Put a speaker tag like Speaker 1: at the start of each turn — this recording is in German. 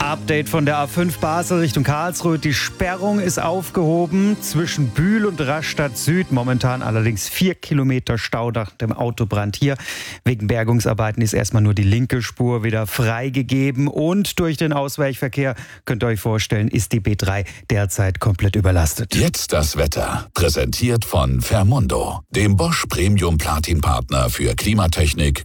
Speaker 1: Update von der A5 Basel Richtung Karlsruhe. Die Sperrung ist aufgehoben zwischen Bühl und Rastatt Süd. Momentan allerdings 4 Kilometer Stau nach dem Autobrand hier. Wegen Bergungsarbeiten ist erstmal nur die linke Spur wieder freigegeben. Und durch den Ausweichverkehr, könnt ihr euch vorstellen, ist die B3 derzeit komplett überlastet.
Speaker 2: Jetzt das Wetter. Präsentiert von Fermundo, dem Bosch Premium Platin Partner für Klimatechnik,